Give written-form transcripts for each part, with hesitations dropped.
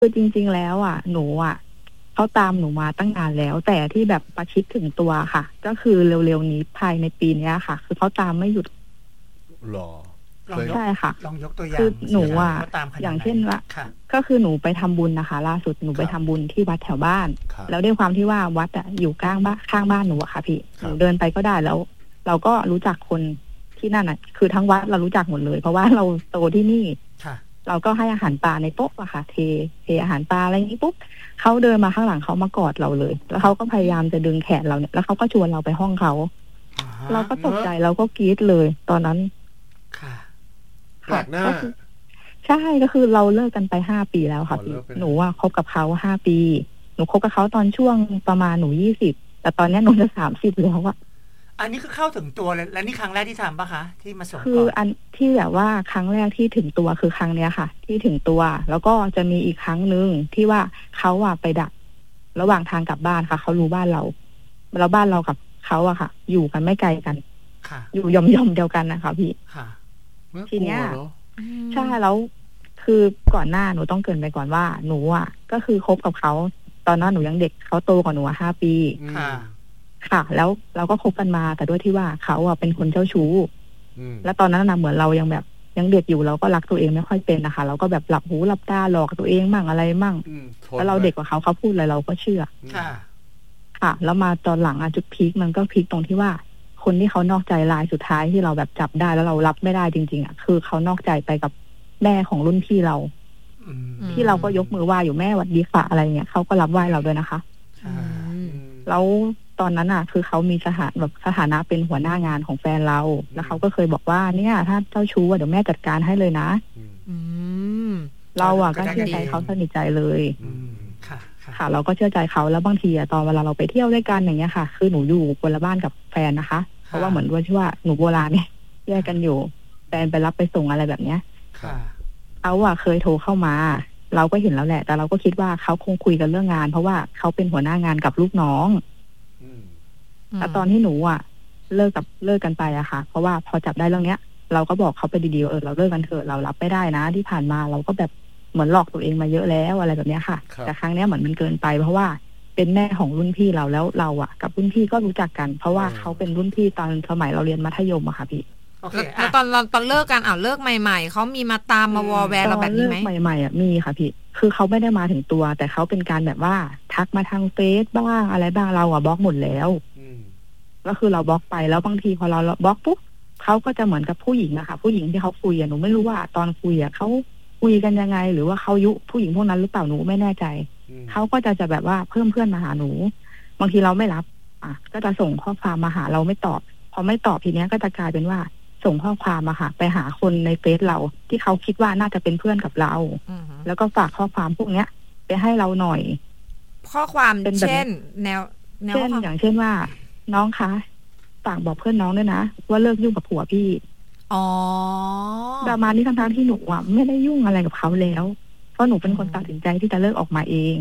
คือจริงๆแล้วหนูเขาตามหนูมาตั้งนานแล้วแต่ที่แบบประชิดถึงตัวค่ะก็คือเร็วๆนี้ภายในปีนี้ค่ะคือเขาตามไม่หยุดหรอใช่ค่ะลองยกตัวอย่าคืงอหนูตามขนาดอย่างเช่นว่าค่ะก็คือหนูไปทำบุญนะคะล่าสุดหนูไปทำบุญที่วัดแถวบ้านแล้วด้วยความที่ว่าวัดอยู่ข้างบ้านหนูอะค่ะพี่หนูเดินไปก็ได้แล้ว เราก็รู้จักคนที่นั่นคือทั้งวัดเรารู้จักหมดเลยเพราะว่าเราโตที่นี่เราก็ให้อาหารปลาในโต๊ะอะค่ะเทอาหารปลาอะไรอย่างนี้ปุ๊บเขาเดินมาข้างหลังเขามากอดเราเลยแล้วเขาก็พยายามจะดึงแขนเราเนี่ยแล้วเขาก็ชวนเราไปห้องเขาเราก็ตกใจเราก็กรี๊ดเลยตอนนั้นแปลกหน้าใช่ก็คือเราเลิกกันไป5 ปีแล้วค่ะพี่หนูคบกับเขา5 ปีหนูคบกับเขาตอนช่วงประมาณหนู20แต่ตอนนี้หนูจะ30แล้วอันนี้คือเข้าถึงตัวเลยและนี่ครั้งแรกที่ทำปะคะที่มาส่งคืออันที่แบบว่าครั้งแรกที่ถึงตัวคือครั้งเนี้ยค่ะที่ถึงตัวแล้วก็จะมีอีกครั้งนึงที่ว่าเขาไปดักระหว่างทางกลับบ้านค่ะเขารู้บ้านเราแล้วบ้านเรากับเขาค่ะอยู่กันไม่ไกลกันอยู่ย่อมๆเดียวกันนะคะพี่ทีเนี้ยใช่แล้วคือก่อนหน้าหนูต้องเกริ่นไปก่อนว่าหนูก็คือคบกับเขาตอนนั้นหนูยังเด็กเขาโตกว่าหนู5 ปีค่ะแล้วเราก็คบกันมาแต่ด้วยที่ว่าเขาเป็นคนเจ้าชู้แล้วตอนนั้นเหมือนเรายังแบบยังเด็กอยู่เราก็รักตัวเองไม่ค่อยเป็นนะคะเราก็แบบหลับหูหลับตาหลอกตัวเองมั่งอะไรมั่งแล้วเราเด็กกว่าเขาพูดอะไรเราก็เชื่อค่ะแล้วมาตอนหลังจุดพีคมันก็พีคตรงที่ว่าคนที่เขานอกใจรายสุดท้ายที่เราแบบจับได้แล้วเรารับไม่ได้จริงๆคือเขานอกใจไปกับแม่ของรุ่นพี่เราที่เราก็ยกมือไหว้อยู่แม่หวัดดีค่ะอะไรเงี้ยเขาก็รับไหว้เราด้วยนะคะแล้วตอนนั้นคือเขามีสถานะเป็นหัวหน้างานของแฟนเราแล้วเขาก็เคยบอกว่าเนี่ยถ้าเจ้าชู้เดี๋ยวแม่จัดการให้เลยนะเราก็เชื่อใจเขาสนิทใจเลยค่ะเราก็เชื่อใจเขาแล้วบางทีตอนเวลาเราไปเที่ยวด้วยกันอย่างเงี้ยค่ะคือหนูอยู่คนละบ้านกับแฟนนะคะเพราะว่าเหมือนว่าที่ว่าหนูโบราณเนี่ยแยกกันอยู่แฟนไปรับไปส่งอะไรแบบเนี้ยเขาเคยโทรเข้ามาเราก็เห็นแล้วแหละแต่เราก็คิดว่าเขาคงคุยกันเรื่องงานเพราะว่าเขาเป็นหัวหน้างานกับลูกน้องแต่ตอนที่หนูเลิกกันไปค่ะเพราะว่าพอจับได้เรื่องเนี้ยเราก็บอกเขาไปดีๆเราเลิกกันเถอะเรารับไม่ได้นะที่ผ่านมาเราก็แบบเหมือนหลอกตัวเองมาเยอะแล้วอะไรแบบเนี้ยค่ะแต่ครั้งนี้เหมือนมันเกินไปเพราะว่าเป็นแม่ของรุ่นพี่เราแล้วเรากับรุ่นพี่ก็รู้จักกันเพราะว่าเขาเป็นรุ่นพี่ตอนสมัยเราเรียนมัธยมค่ะพี่แล้วตอนเลิกกันเลิกใหม่ๆเขามีมาตามมาวอแวร์เราแบบนี้ไหมใหม่ๆมีค่ะพี่คือเขาไม่ได้มาถึงตัวแต่เขาเป็นการแบบว่าทักมาทางเฟซบ้างอะไรบ้างเราบล็อกหมดแล้วก็คือเราบล็อกไปแล้วบางทีพอเราบล็อกปุ๊บเขาก็จะเหมือนกับผู้หญิงอะค่ะผู้หญิงที่เขาคุยหนูไม่รู้ว่าตอนคุยเขาคุยกันยังไงหรือว่าเขายุผู้หญิงพวกนั้นหรือเปล่าหนูไม่แน่ใจเขาก็จะแบบว่าเพิ่มเพื่อนมาหาหนูบางทีเราไม่รับก็จะส่งข้อความมาหาเราไม่ตอบพอไม่ตอบทีเนี้ยก็จะกลายเป็นว่าส่งข้อความมาไปหาคนในเฟซเราที่เขาคิดว่าน่าจะเป็นเพื่อนกับเราแล้วก็ฝากข้อความพวกเนี้ยไปให้เราหน่อยข้อความเช่นแนวอย่างเช่นว่าน้องคะฝากบอกเพื่อนน้องด้วยนะว่าเลิกยุ่งกับผัวพี่ประมาณนี้ทั้งที่หนูไม่ได้ยุ่งอะไรกับเขาแล้วเพราะหนูเป็นคนตัดสินใจที่จะเลิกออกมาเอง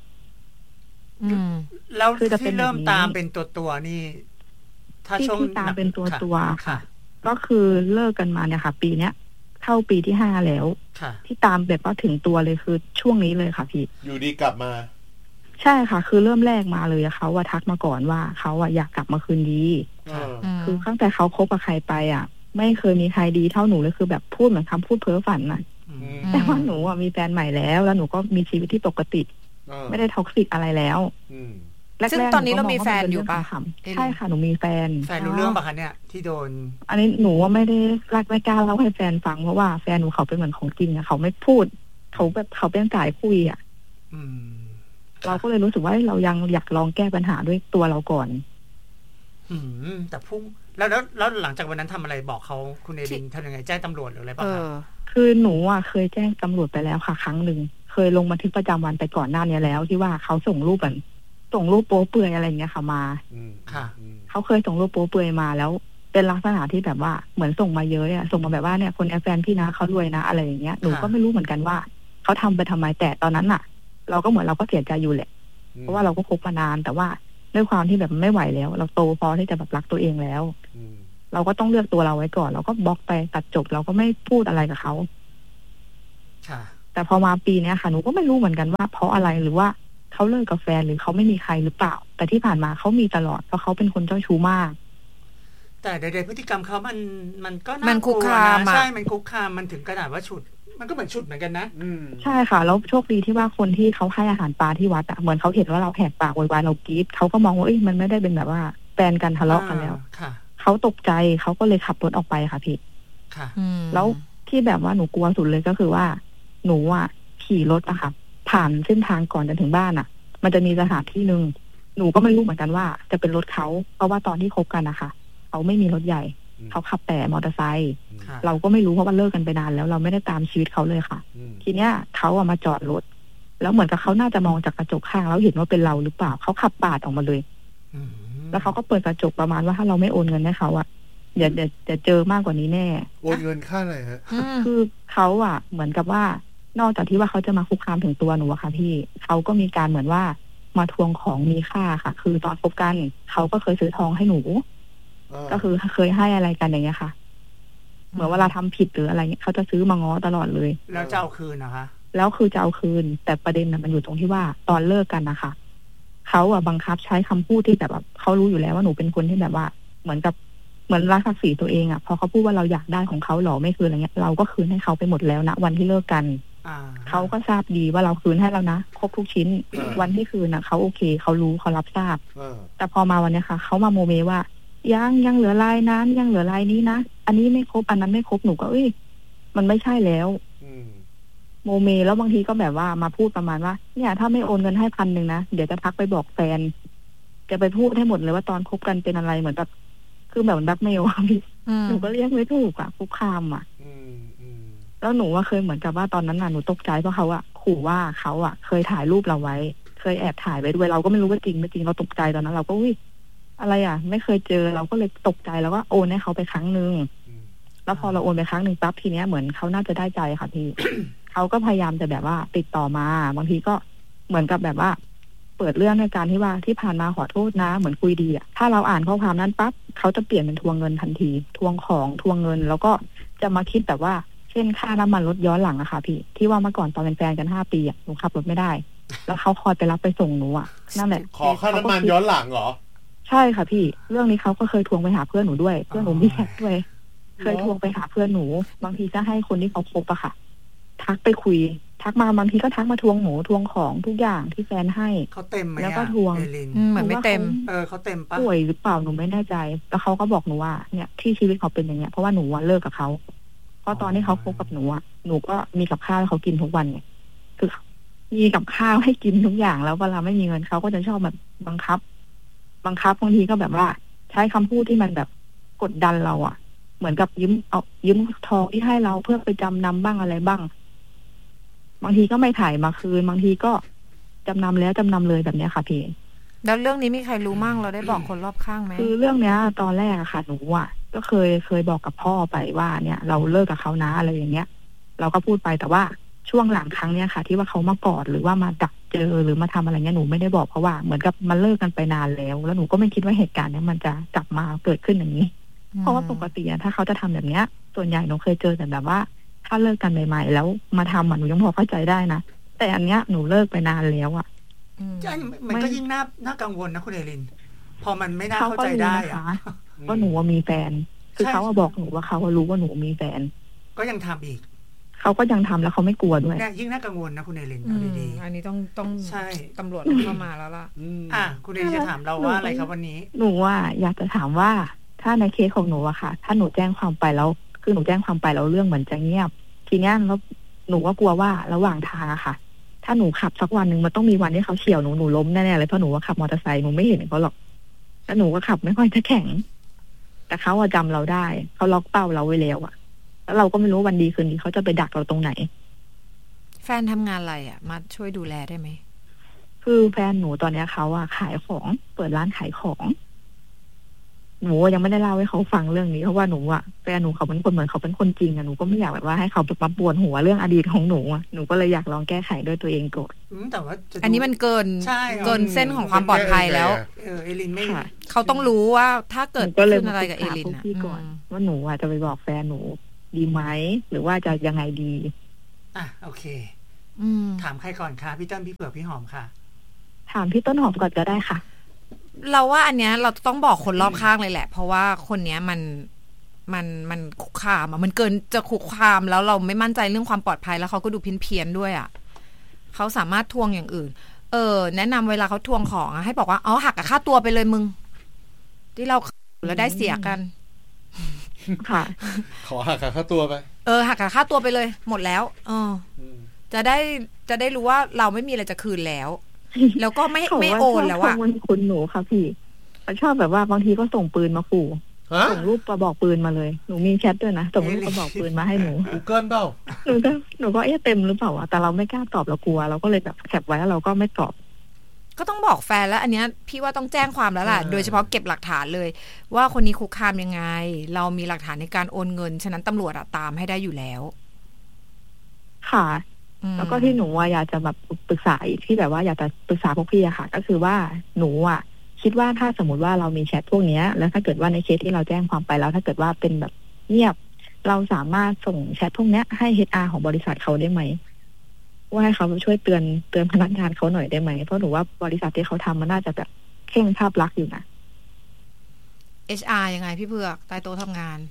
แล้วที่เริ่มตามเป็นตัวนี่ถ้าช่วงตามเป็นตัวค่ะก็คือเลิกกันมาเนี่ยค่ะปีเนี้ยเข้าปีที่5แล้วที่ตามแบบว่าถึงตัวเลยคือช่วงนี้เลยค่ะพี่อยู่ดีกลับมาใช่ค่ะคือเริ่มแรกมาเลยเขาทักมาก่อนว่าเขาอยากกลับมาคืนดีคือตั้งแต่เขาคบกับใครไปไม่เคยมีใครดีเท่าหนูเลยคือแบบพูดเหมือนคำพูดเพ้อฝันแต่ว่าหนูมีแฟนใหม่แล้วแล้วหนูก็มีชีวิตที่ปกติไม่ได้ท็อกซิกอะไรแล้วซึ่งตอนนี้เรามีแฟนอยู่ป่ะใช่ค่ะหนูมีแฟนรู้เรื่องป่ะคะเนี่ยที่โดนอันนี้หนูว่าไม่ได้รักไม่กล้าเล่าให้แฟนฟังเพราะว่าแฟนหนูเขาเป็นเหมือนของจริงเขาไม่พูดเขาแบบเขาเป็นสายคุยเราก็เลยรู้สึกว่าเรายังอยากลองแก้ปัญหาด้วยตัวเราก่อนแต่พุ่งแล้วหลังจากวันนั้นทำอะไรบอกเขาคุณเอลินทำยังไงแจ้งตำรวจหรืออะไรป่ะคือหนูเคยแจ้งตำรวจไปแล้วค่ะครั้งหนึ่งเคยลงบันทึกประจำวันไปก่อนหน้านี้แล้วที่ว่าเขาส่งรูปโป๊เปลือยอะไรเงี้ยค่ะมาเขาเคยส่งรูปโป๊เปลือยมาแล้วเป็นลักษณะที่แบบว่าเหมือนส่งมาเยอะส่งมาแบบว่าเนี่ยคนแฟนพี่นะเขารวยนะอะไรอย่างเงี้ยหนูก็ไม่รู้เหมือนกันว่าเขาทำไปทำไมแต่ตอนนั้นเราก็เหมือนเราก็เสียใจอยู่แหละเพราะว่าเราก็คบมานานแต่ว่าด้วยความที่แบบไม่ไหวแล้วเราโตพอที่จะแบบรักตัวเองแล้วเราก็ต้องเลือกตัวเราไว้ก่อนเราก็บล็อกไปตัดจบเราก็ไม่พูดอะไรกับเขาแต่พอมาปีเนี้ยค่ะหนูก็ไม่รู้เหมือนกันว่าเพราะอะไรหรือว่าเขาเลิกกับแฟนหรือเขาไม่มีใครหรือเปล่าแต่ที่ผ่านมาเขามีตลอดเพราะเขาเป็นคนเจ้าชู้มากแต่ใดๆพฤติกรรมเขามันก็มันคุกคามใช่มันคุกคามมันถึงขนาดว่าฉุดมันก็เหมือนฉุดเหมือนกันนะใช่ค่ะแล้วโชคดีที่ว่าคนที่เขาให้อาหารปลาที่วัดเหมือนเขาเห็นว่าเราแหกปากโวยวายเรากรี๊ดเขาก็มองว่ามันไม่ได้เป็นแบบว่าแฟนกันทะเลาะกันแล้วเขาตกใจเขาก็เลยขับรถออกไปค่ะพี่แล้วที่แบบว่าหนูกลัวสุดเลยก็คือว่าหนูขี่รถค่ะผ่านเส้นทางก่อนจะถึงบ้านมันจะมีสถานที่นึงหนูก็ไม่รู้เหมือนกันว่าจะเป็นรถเขาเพราะว่าตอนที่คบกันนะคะเขาไม่มีรถใหญ่เขาขับแต่มอเตอร์ไซค์เราก็ไม่รู้เพราะว่าเลิกกันไปนานแล้วเราไม่ได้ตามชีวิตเขาเลยค่ะทีเนี้ยเขามาจอดรถแล้วเหมือนกับเขาน่าจะมองจากกระจกข้างแล้วเห็นว่าเป็นเราหรือเปล่าเขาขับปาดออกมาเลยแล้วเขาก็เปิดกระจกประมาณว่าถ้าเราไม่โอนเงินให้เขาเดี๋ยวเจอมากกว่านี้แน่โอนเงินค่าอะไรฮะคือเขาเหมือนกับว่านอกจากที่ว่าเขาจะมาคุกคามถึงตัวหนูค่ะพี่เขาก็มีการเหมือนว่ามาทวงของมีค่าค่ะคือตอนคบกันเขาก็เคยซื้อทองให้หนูก็คือเคยให้อะไรกันอย่างเงี้ยค่ะเหมือนเวลาทำผิดหรืออะไรเงี้ยเขาจะซื้อมาง้อตลอดเลยแล้วจะเอาคืนนะคะแล้วคือจะเอาคืนแต่ประเด็นมันอยู่ตรงที่ว่าตอนเลิกกันนะคะเขาบังคับใช้คำพูดที่แบบเขารู้อยู่แล้วว่าหนูเป็นคนที่แบบว่าเหมือนรักศักดิ์ศรีตัวเองพอเขาพูดว่าเราอยากได้ของเขาหรอไม่คืนอะไรเงี้ยเราก็คืนให้เขาไปหมดแล้วนะวันที่เลิกกันเขาก็ทราบดีว่าเราคืนให้แล้วนะครบทุกชิ้นวันที่คืนเขาโอเคเขารู้เขารับทราบแต่พอมาวันนี้ค่ะเขามาโมเมว่ายังเหลือลายนั้นยังเหลือลายนี้นะอันนี้ไม่ครบอันนั้นไม่ครบหนูก็มันไม่ใช่แล้วโมเมแล้วบางทีก็แบบว่ามาพูดประมาณว่าเนี่ยถ้าไม่โอนเงินให้1,000นะเดี๋ยวจะทักไปบอกแฟนจะไปพูดให้หมดเลยว่าตอนคบกันเป็นอะไรเหมือนแบบคือแบบแบล็คเมลพี่หนูก็เรียกไม่ถูกคุกคามแล้วหนูเคยเหมือนกับว่าตอนนั้นหนูตกใจเพราะเขาขู่ว่าเขาเคยถ่ายรูปเราไว้เคยแอบถ่ายไว้ด้วยเราก็ไม่รู้ว่าจริงไม่จริงเราตกใจตอนนั้นเราก็อะไรไม่เคยเจอเราก็เลยตกใจแล้วก็โอนให้เขาไปครั้งนึงแล้วพอเราโอนไปครั้งนึงปั๊บทีเนี้ยเหมือนเขาน่าจะได้ใจค่ะพี่ เขาก็พยายามจะแบบว่าติดต่อมาบางทีก็เหมือนกับแบบว่าเปิดเรื่องในการที่ว่าที่ผ่านมาขอโทษนะเหมือนคุยดีถ้าเราอ่านข้อความนั้นปั๊บเขาจะเปลี่ยนเป็นทวงเงินทันทีทวงของทวงเงินแล้วก็จะมาคิดแบบว่าเช่นค่าน้ำมันรถย้อนหลังค่ะพี่ที่ว่าเมื่อก่อนตอนเป็นแฟนกัน5 ปีหนูขับรถไม่ได้แล้วเขาคอยไปรับไปส่งหนูนั่นแหละขอค่าน้ำมันย้อนหลังเหรอใช่ค่ะพี่เรื่องนี้เขาก็เคยทวงไปหาเพื่อนหนูด้วยเพื่อนหนูมีแชทด้วยเคยทวงไปหาเพื่อนหนูบางทีจะให้คนที่เขาคบค่ะทักไปคุยทักมาบางทีก็ทักมาทวงหนูทวงของทุกอย่างที่แฟนให้เขาเต็มไหมแล้วก็ทวงเหมือนไม่เต็มเขาเต็มปะป่วยหรือเปล่าหนูไม่แน่ใจแล้วเขาก็บอกหนูว่าเนี่ยที่ชีวิตเขาเป็นอย่างเงี้ยเพราะว่าหนูเลิกกับเขาเพราะตอนที่เขาคบกับหนูหนูก็มีกับข้าวให้เขากินทุกวันเนี่ยคือมีกับข้าวให้กินทุกอย่างแล้วเวลาไม่มีเงินเขาก็จะชอบแบบบังคับบางทีก็แบบว่าใช้คำพูดที่มันแบบกดดันเราเหมือนกับยืมทองที่ให้เราเพื่อไปจำนำบ้างอะไรบ้างบางทีก็ไม่ถ่ายมาคืนบางทีก็จำนำแล้วจำนำเลยแบบนี้ค่ะพี่แล้วเรื่องนี้มีใครรู้มั่งเราได้บอกคนรอบข้างไหมคือเรื่องเนี้ยตอนแรกค่ะหนูก็เคยบอกกับพ่อไปว่าเนี่ยเราเลิกกับเขานะอะไรอย่างเงี้ยเราก็พูดไปแต่ว่าช่วงหลังครั้งเนี้ยค่ะที่ว่าเขามากอดหรือว่ามาดักเจอหรือมาทำอะไรเงี้ยหนูไม่ได้บอกเพราะว่าเหมือนกับมันเลิกกันไปนานแล้วหนูก็ไม่คิดว่าเหตุการณ์เนี้ยมันจะกลับมาเกิดขึ้นอย่างนี้เพราะว่าปกติถ้าเขาจะทำแบบเนี้ยส่วนใหญ่หนูเคยเจอแต่แบบว่าถ้าเลิกกันใหม่ๆแล้วมาทำหนูยังพอเข้าใจได้นะแต่อันเนี้ยหนูเลิกไปนานแล้วมันก็ยิ่งน่ากังวลนะคุณเอลินพอมันไม่น่าเข้าใจได้ว่าหนูมีแฟนคือเขาบอกหนูว่าเขารู้ว่าหนูมีแฟนก็ยังทำอีกเขาก็ยังทำแล้วเขาไม่กลัวด้วยเนี่ยยิ่งน่ากังวลนะคุณเอลินดีอันนี้ต้องใช่ตำรวจเข้ามาแล้วล่ะคุณเอลินจะถามเราว่าอะไรครับวันนี้หนูอยากจะถามว่าถ้าในเคสของหนูค่ะถ้าหนูแจ้งความไปแล้วคือหนูแจ้งความไปแล้วเรื่องเหมือนจะเงียบทีนี้แล้วหนูก็กลัวว่าระหว่างทางค่ะถ้าหนูขับสักวันหนึ่งมันต้องมีวันที่เขาเฉี่ยวหนูล้มแน่ๆเลยเพราะหนูขับมอเตอร์ไซค์หนูไม่เห็นเขาหรอกแล้วหนูก็ขับไม่ค่อยจะแข็งแต่เขาจำเราได้เขาล็อกเป้าเราไว้แล้วแล้วเราก็ไม่รู้วันดีคืนดีเขาจะไปดักเราตรงไหนแฟนทำงานอะไรมาช่วยดูแลได้ไหมคือแฟนหนูตอนนี้เขาขายของเปิดร้านขายของหนูยังไม่ได้เล่าให้เขาฟังเรื่องนี้เพราะว่าหนูแฟนหนูเขาเป็นคนเหมือนเขาเป็นคนจริงหนูก็ไม่อยากแบบว่าให้เขามาปวดหัวเรื่องอดีตของหนูหนูก็เลยอยากลองแก้ไขด้วยตัวเองก่อนแต่ว่าอันนี้มันเกินเส้นของความปลอดภัยแล้วเอลินไม่เขาต้องรู้ว่าถ้าเกิดขึ้นอะไรกับเอลินก่อนว่าหนูจะไปบอกแฟนหนูดีไหมหรือว่าจะยังไงดีโอเคถามใครก่อนคะพี่เติ้ลพี่เผือกพี่หอมค่ะถามพี่ต้นหอมก่อนก็ได้ค่ะเราว่าอันเนี้ยเราต้องบอกคนรอบข้างเลยแหละ เพราะว่าคนเนี้ยมันคุกคามมันเกินจะคุกคามแล้วเราไม่มั่นใจเรื่องความปลอดภัยแล้วเขาก็ดูเพี้ยนด้วยอ่ะเขาสามารถทวงอย่างอื่นแนะนำเวลาเขาทวงของให้บอกว่าหักกับค่าตัวไปเลยมึงที่เราแล้วได้เสียกันค่ะขอหักค่าตัวไปหักกับค่าตัวไปเลย หมดแล้วจะได้รู้ว่าเราไม่มีอะไรจะคืนแล้ว แล้วก็ไม่โอนแล้วอะคุณหนูค่ะพี่เขาชอบแบบว่าบางทีก็ส่งปืนมาขู่ส่งรูปกระบอกปืนมาเลยหนูมีแชทด้วยนะส่งรูปกระบอกปืนมาให้หนู Google เปล่าหนูก็เต็มหรือเปล่าแต่เราไม่กล้าตอบเรากลัวเราก็เลยแบบแคปไว้แล้วเราก็ไม่ตอบก็ต้องบอกแฟนแล้วอันเนี้ยพี่ว่าต้องแจ้งความแล้วล่ะโดยเฉพาะเก็บหลักฐานเลยว่าคนนี้คุกคามยังไงเรามีหลักฐานในการโอนเงินฉะนั้นตำรวจตามให้ได้อยู่แล้วค่ะแล้วก็ที่หนูอยากจะแบบปรึกษาอีกที่แบบว่าอยากจะปรึกษาพวกพี่อะค่ะก็คือว่าหนูอะคิดว่าถ้าสมมติว่าเรามีแชทพวกนี้แล้วถ้าเกิดว่าในเคสที่เราแจ้งความไปแล้วถ้าเกิดว่าเป็นแบบเงียบเราสามารถส่งแชทพวกนี้ให้ HR ของบริษัทเขาได้ไหมว่าให้เขาช่วยเตือนพนักงานเขาหน่อยได้ไหมเพราะหนูว่าบริษัทที่เขาทำมันน่าจะแบบเข่งภาพลักษณ์อยู่นะ HR ยังไงพี่เผือกใต้โต๊ะทำงาน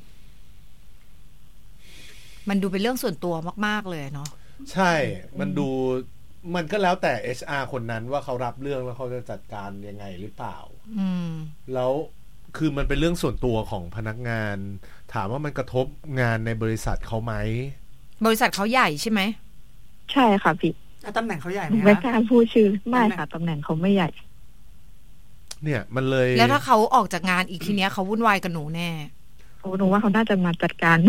มันดูเป็นเรื่องส่วนตัวมากๆเลยเนาะใช่มันดูมันก็แล้วแต่ HR คนนั้นว่าเขารับเรื่องแล้วเขาจะจัดการยังไงหรือเปล่าแล้วคือมันเป็นเรื่องส่วนตัวของพนักงานถามว่ามันกระทบงานในบริษัทเขาไหมบริษัทเขาใหญ่ใช่ไหมใช่ค่ะพี่ตำแหน่งเขาใหญ่ไหมไม่กล้าพูดชื่อไม่ค่ะตำแหน่งเขาไม่ใหญ่เนี่ยมันเลยแล้วถ้าเขาออกจากงานอีกทีเนี้ยเขาวุ่นวายกับหนูแน่โอ้หนูว่าเขาน่าจะมาจัดการ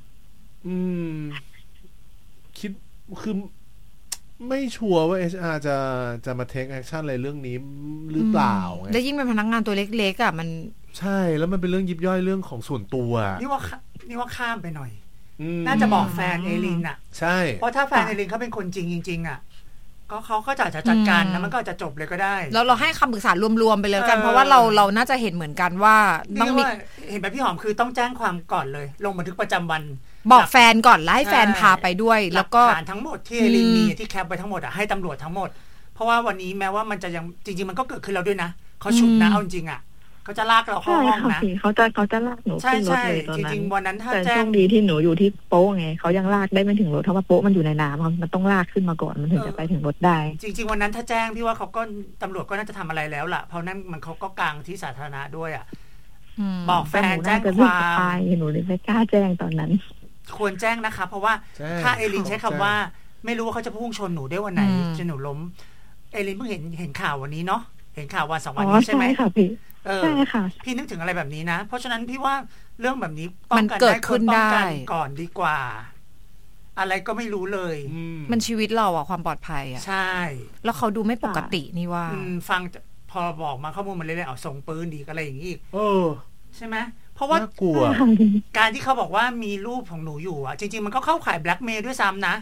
คิดคือไม่ชัวร์ว่า HR จะมา take action อะไรเรื่องนี้หรือเปล่าแล้วยิ่งเป็นพนักงานตัวเล็กๆอ่ะมันใช่แล้วมันเป็นเรื่องยิบย่อยเรื่องของส่วนตัวนี่ว่าข้ามไปหน่อยน่าจะบอกแฟนเอลินอ่ะใช่เพราะถ้าแฟนเอลินเขาเป็นคนจริงๆอ่ะก็เขาก็จะจัดการแล้วมันก็จะจบเลยก็ได้แล้วเราให้คำปรึกษารวมๆไปเลยกันเพราะว่าเราน่าจะเห็นเหมือนกันว่าต้องมีเห็นแบบพี่หอมคือต้องแจ้งความก่อนเลยลงบันทึกประจำวันบอกแฟนก่อนแล้วให้แฟนพาไปด้วยแล้วก็ฐานทั้งหมดที่เอลินมีที่แคปไปทั้งหมดให้ตำรวจทั้งหมดเพราะว่าวันนี้แม้ว่ามันจะยังจริงๆมันก็เกิดขึ้นแล้วด้วยนะเขาฉุดนะเอาจริงอ่ะเขาจะลากเราเข้าห้องนะเขาจะลากหนูขึ้นรถเลยตอนนั้นจริงๆวันนั้นถ้าแจ้งดีที่หนูอยู่ที่โป๊ะไงเขายังลากได้ไม่ถึงรถเพราะว่าโป๊ะมันอยู่ในน้ำมันต้องลากขึ้นมาก่อนมันถึงจะไปถึงรถได้จริงๆวันนั้นถ้าแจ้งพี่ว่าเขาก็ตำรวจก็น่าจะทำอะไรแล้วล่ะเพราะนั่นมันเขาก็กลางที่สาธารณะด้วยอ่ะบอกแฟนแจ้งความหนูเลยไม่กล้าแจ้งตอนนั้นควรแจ้งนะคะเพราะว่าถ้าเอลินใช้คำว่าไม่รู้ว่าเขาจะพุ่งชนหนูได้วันไหนจะหนูล้มเอลินเพิ่งเห็นข่าววันนี้เนาะเห็นข่าววัน2 วันนี้ใช่ไหมใช่ค่ะพี่ใช่ค่ะพี่นึกถึงอะไรแบบนี้นะเพราะฉะนั้นพี่ว่าเรื่องแบบนี้ป้องกันได้คนป้องกันก่อนดีกว่าอะไรก็ไม่รู้เลยมันชีวิตเราอะความปลอดภัยอะใช่แล้วเขาดูไม่ปกตินี่ว่าฟังพอบอกมาข้อมูลมันเลยเอาส่งปืนดีอะไรอย่างนี้อีกใช่ไหมเพราะว่ากลัวการที่เขาบอกว่ามีรูปของหนูอยู่อ่ะจริงๆมันก็เข้าข่ายแบล็กเมย์ด้วยซ้ำนะ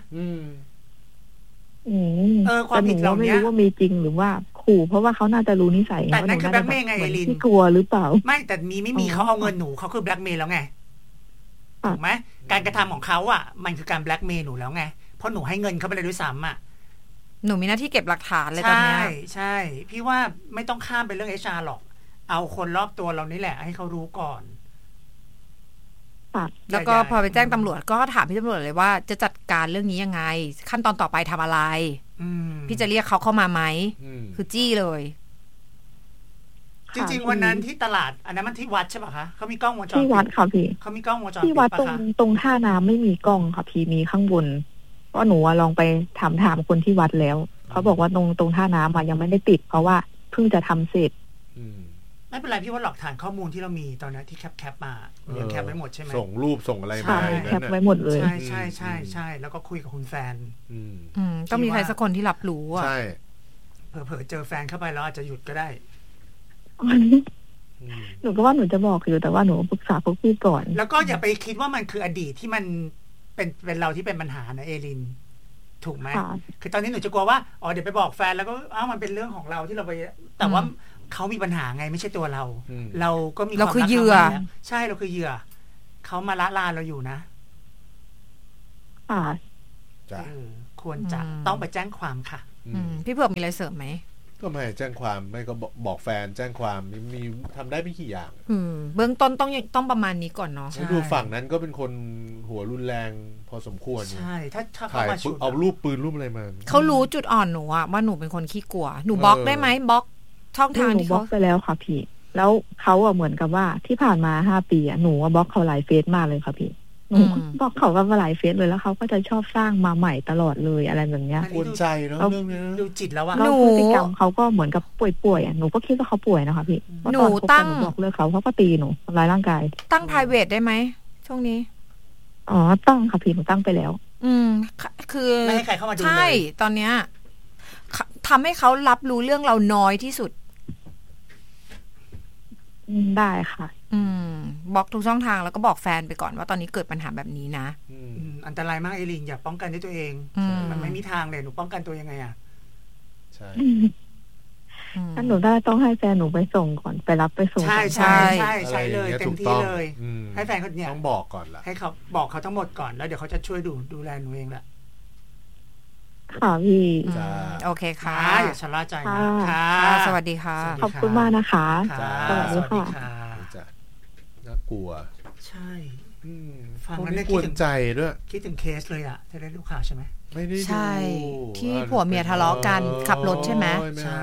ความผิดเราไม่รู้ว่ามีจริงหรือว่าขู่เพราะว่าเขาน่าจะรู้นิสัยแต่นั่นคือแบล็กเมย์ไงเอลินที่กลัวหรือเปล่าไม่แต่ไม่มีเขาเอาเงินหนูเขาคือแบล็กเมย์แล้วไงถูกไหมการกระทำของเขาอ่ะมันคือการแบล็กเมย์หนูแล้วไงเพราะหนูให้เงินเขาไปเลยด้วยซ้ำอ่ะหนูมีหน้าที่เก็บหลักฐานเลยตอนนี้ใช่พี่ว่าไม่ต้องข้ามไปเรื่อง HR หรอกเอาคนรอบตัวเรานี่แหละให้เขารู้ก่อนแล้วก็พอไปแจ้งตำรวจก็ถามพี่ตำรวจเลยว่าจะจัดการเรื่องนี้ยังไงขั้นตอนต่อไปทำอะไรพี่จะเรียกเขาเข้ามาไหมคือจี้เลยจริงๆวันนั้นที่ตลาดอันนั้นมันที่วัดใช่ป่ะคะเขามีกล้องวงจรปิดที่วัดค่ะพี่เขามีกล้องวงจรปิดที่วัดตรงท่าน้ำไม่มีกล้องค่ะพี่มีข้างบนก็หนูลองไปถามคนที่วัดแล้วเขาบอกว่าตรงท่าน้ำยังไม่ได้ติดเพราะว่าเพิ่งจะทำเสร็จไม่เป็นไรพี่ว่าหลักฐานข้อมูลที่เรามีตอนนี้ที่แคปมายังแคปไว้หมดใช่ไหมส่งรูปส่งอะไรมาแคปไว้หมดเลยใช่แล้วก็คุยกับคุณแฟนต้องมีใครสักคนที่รับรู้อ่ะใช่เผลอเจอแฟนเข้าไปแล้วอาจจะหยุดก็ได้หนูก็ว่าหนูจะบอกอยู่แต่ว่าหนูปรึกษาพวกพี่ก่อนแล้วก็อย่าไปคิดว่ามันคืออดีตที่มันเป็นเราที่เป็นปัญหานะเอลินถูกไหมคือตอนนี้หนูจะกลัวว่าเดี๋ยวไปบอกแฟนแล้วก็มันเป็นเรื่องของเราที่เราไปแต่ว่าเขามีปัญหาไงไม่ใช่ตัวเราเราก็มีความรักเหยื่อใช่เราคือเหยื่อเขามาละลานเราอยู่นะควรจะต้องไปแจ้งความค่ะพี่เผือกมีอะไรเสริมไหมก็ไม่แจ้งความไม่ก็บอกแฟนแจ้งความมีทำได้ไม่กี่อย่างเบื้องต้นต้องประมาณนี้ก่อนเนาะดูฝั่งนั้นก็เป็นคนหัวรุนแรงพอสมควรใช่ถ้าเขามาชุดเอารูปปืนรูปอะไรมาเขารู้จุดอ่อนหนูอะว่าหนูเป็นคนขี้กลัวหนูบล็อกได้ไหมบล็อกช่องทางที่เขาบล็อกไปแล้วค่ะพี่แล้วเขาอะเหมือนกับว่าที่ผ่านมา5 ปีอะหนูบล็อกเขาหลายเฟซมากเลยค่ะพี่หนูบล็อกเขาก็หลายเฟซเลยแล้วเขาก็จะชอบสร้างมาใหม่ตลอดเลยอะไรแบบเนี้ยกวนใจเนาะเรื่องนี้ดูจิตแล้วว่าหนูพฤติกรรมเขาก็เหมือนกับป่วยๆหนูก็คิดว่าเขาป่วยนะคะพี่หนูตั้งบอกเลิกเขาก็ตีหนูทำร้ายร่างกายตั้ง private ได้ไหมช่วงนี้อ๋อตั้งค่ะพี่หนูตั้งไปแล้วคือไม่ให้ใครเข้ามาดูเลยใช่ตอนเนี้ยทำให้เขารับรู้เรื่องเราน้อยที่สุดได้ค่ะบล็อกทุกช่องทางแล้วก็บอกแฟนไปก่อนว่าตอนนี้เกิดปัญหาแบบนี้นะอันตรายมากเอลินอย่าป้องกันด้วยตัวเองมันไม่มีทางเลยหนูป้องกันตัวยังไงอ่ะใช่ถ้าหนูได้ต้องให้แฟนหนูไปส่งก่อนไปรับไปส่งใช่ใช่ใช่ใช่เลยเต็มที่เลยให้แฟนเขาเนี่ยต้องบอกก่อนละให้เขาบอกเขาทั้งหมดก่อนแล้วเดี๋ยวเขาจะช่วยดูแลหนูเองแหละค่ะพี่โอเคค่ะอย่าชะล่าใจนะค่ะสวัสดีค่ะขอบคุณมากนะคะสวัสดีค่ะน่ากลัวใช่ฟังแล้วเนี่ยคิดถึงใจด้วยคิดถึงเคสเลยอ่ะจะได้ดูข่าวใช่ไหมไม่ได้ใช่ที่ผัวเมียทะเลาะกันขับรถใช่ไหมใช่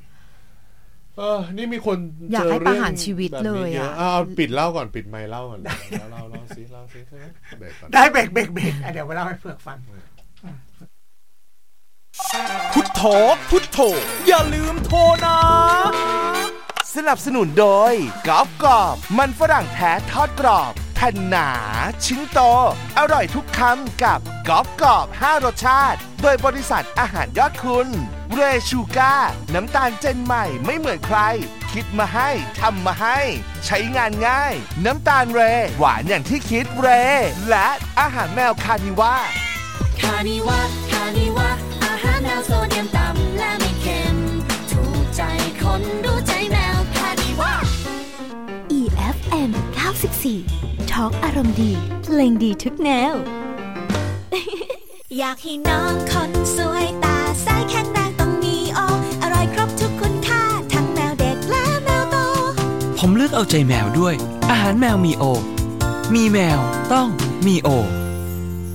นี่มีคนอยากให้ประหารชีวิตเลยอ่ะปิดเล่าก่อนปิดไมค์เล่าก่อนเล่าซิเบรกก่อนได้เบรกเดี๋ยวไปเล่าให้เผือกฟังพุทโธพุทโธอย่าลืมโทรนะสนับสนุนโดยกรอบกรอบมันฝรั่งแท้ทอดกรอบแผ่นหนาชิ้นโตอร่อยทุกคำกับกรอบกรอบ5รสชาติโดยบริษัทอาหารยอดคุณเรชูก้าน้ำตาลเจนใหม่ไม่เหมือนใครคิดมาให้ทำมาให้ใช้งานง่ายน้ำตาลเรหวานอย่างที่คิดเรและอาหารแมวคานิว่าคานิว่าอาหารแมวโซเดียมต่ำและไม่เค็มถูกใจคนดูใจแมวคานิว่า EFM 94 Talk อารมณ์ดีเพลงดีทุกแนว อยากให้น้องคนสวยตาใสแข็งแรงต้องมีโออร่อยครบทุกคุณค่าทั้งแมวเด็กและแมวโตผมเลือกเอาใจแมวด้วยอาหารแมวมีโอมีแมวต้องมีโอ